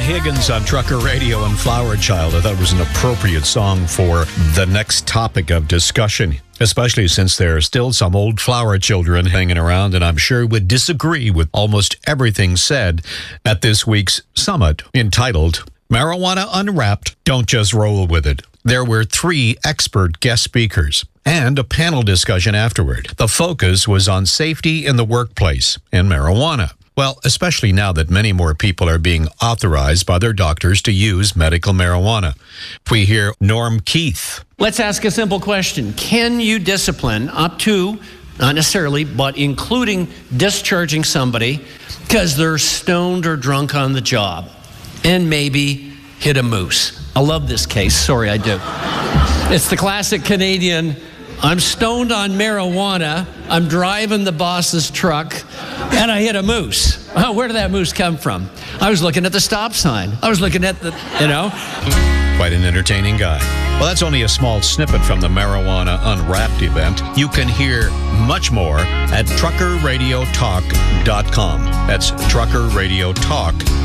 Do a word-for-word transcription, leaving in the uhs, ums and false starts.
Higgins on Trucker Radio and Flower Child. I thought it was an appropriate song for the next topic of discussion, especially since there are still some old flower children hanging around, and I'm sure would disagree with almost everything said at this week's summit entitled Marijuana Unwrapped, Don't Just Roll With It. There were three expert guest speakers and a panel discussion afterward. The focus was on safety in the workplace and marijuana. Well, especially now that many more people are being authorized by their doctors to use medical marijuana. We hear Norm Keith. Let's ask a simple question. Can you discipline up to, not necessarily, but including discharging somebody because they're stoned or drunk on the job and maybe hit a moose? I love this case. Sorry, I do. It's the classic Canadian, I'm stoned on marijuana, I'm driving the boss's truck, and I hit a moose. Oh, where did that moose come from? I was looking at the stop sign. I was looking at the, you know. Quite an entertaining guy. Well, that's only a small snippet from the Marijuana Unwrapped event. You can hear much more at trucker radio talk dot com. That's trucker radio talk